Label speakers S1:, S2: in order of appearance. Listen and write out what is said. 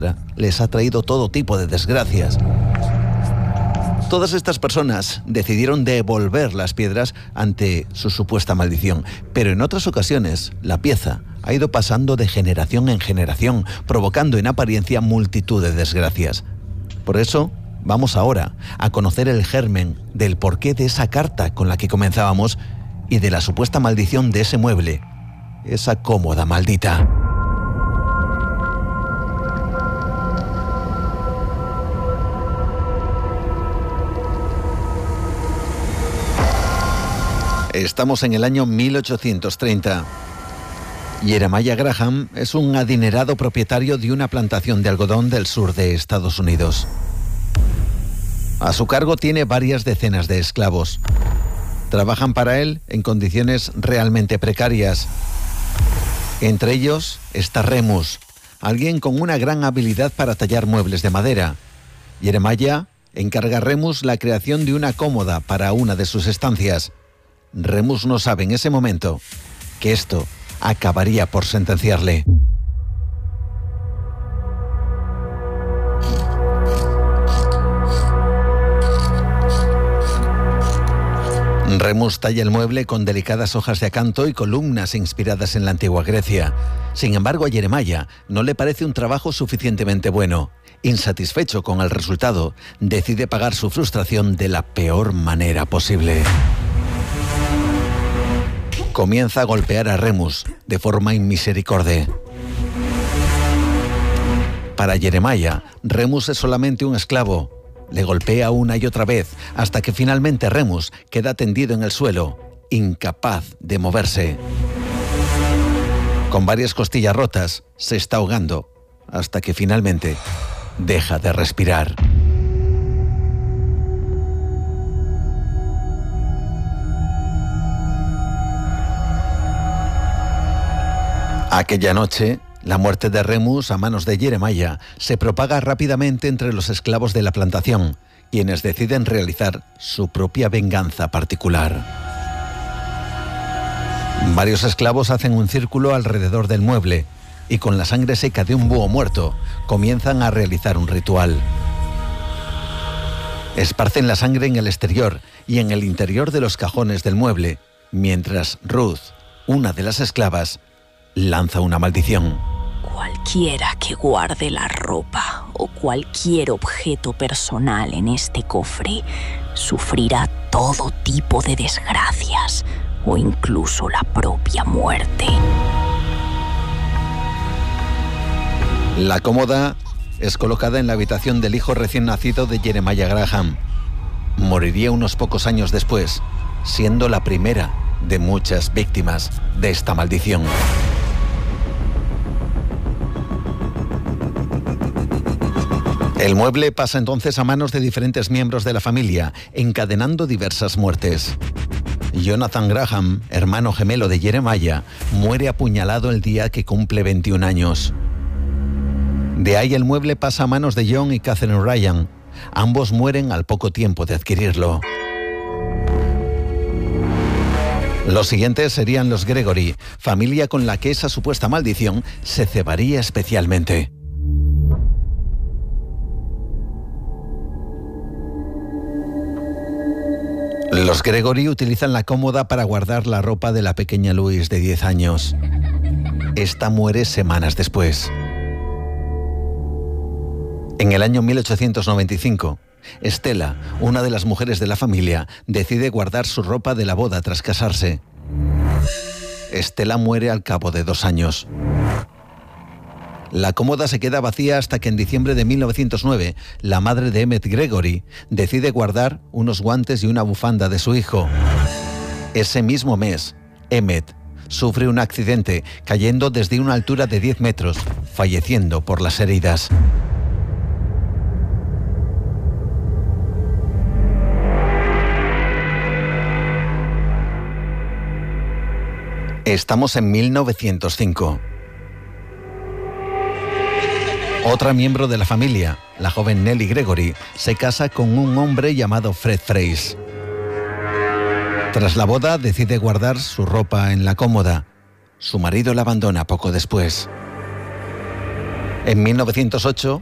S1: les ha traído todo tipo de desgracias. Todas estas personas decidieron devolver las piedras ante su supuesta maldición, pero en otras ocasiones la pieza ha ido pasando de generación en generación, provocando en apariencia multitud de desgracias. Por eso vamos ahora a conocer el germen del porqué de esa carta con la que comenzábamos y de la supuesta maldición de ese mueble, esa cómoda maldita. Estamos en el año 1830. Jeremiah Graham es un adinerado propietario de una plantación de algodón del sur de Estados Unidos. A su cargo tiene varias decenas de esclavos. Trabajan para él en condiciones realmente precarias. Entre ellos está Remus, alguien con una gran habilidad para tallar muebles de madera. Jeremiah encarga a Remus la creación de una cómoda para una de sus estancias. Remus no sabe en ese momento que esto acabaría por sentenciarle. Remus talla el mueble con delicadas hojas de acanto y columnas inspiradas en la antigua Grecia. Sin embargo, a Jeremiah no le parece un trabajo suficientemente bueno. Insatisfecho con el resultado, decide pagar su frustración de la peor manera posible. Comienza a golpear a Remus de forma inmisericorde. Para Jeremiah, Remus es solamente un esclavo. Le golpea una y otra vez hasta que finalmente Remus queda tendido en el suelo, incapaz de moverse. Con varias costillas rotas, se está ahogando hasta que finalmente deja de respirar. Aquella noche, la muerte de Remus a manos de Jeremiah se propaga rápidamente entre los esclavos de la plantación, quienes deciden realizar su propia venganza particular. Varios esclavos hacen un círculo alrededor del mueble y con la sangre seca de un búho muerto comienzan a realizar un ritual. Esparcen la sangre en el exterior y en el interior de los cajones del mueble, mientras Ruth, una de las esclavas, lanza una maldición.
S2: Cualquiera que guarde la ropa o cualquier objeto personal en este cofre sufrirá todo tipo de desgracias o incluso la propia muerte.
S1: La cómoda es colocada en la habitación del hijo recién nacido de Jeremiah Graham. Moriría unos pocos años después, siendo la primera de muchas víctimas de esta maldición. El mueble pasa entonces a manos de diferentes miembros de la familia, encadenando diversas muertes. Jonathan Graham, hermano gemelo de Jeremiah, muere apuñalado el día que cumple 21 años. De ahí el mueble pasa a manos de John y Catherine Ryan. Ambos mueren al poco tiempo de adquirirlo. Los siguientes serían los Gregory, familia con la que esa supuesta maldición se cebaría especialmente. Los Gregory utilizan la cómoda para guardar la ropa de la pequeña Louise de 10 años. Esta muere semanas después. En el año 1895, Stella, una de las mujeres de la familia, decide guardar su ropa de la boda tras casarse. Stella muere al cabo de 2 años. La cómoda se queda vacía hasta que en diciembre de 1909, la madre de Emmett Gregory decide guardar unos guantes y una bufanda de su hijo. Ese mismo mes, Emmett sufre un accidente cayendo desde una altura de 10 metros, falleciendo por las heridas. Estamos en 1905. Otra miembro de la familia, la joven Nellie Gregory, se casa con un hombre llamado Fred Fraser. Tras la boda, decide guardar su ropa en la cómoda. Su marido la abandona poco después. En 1908,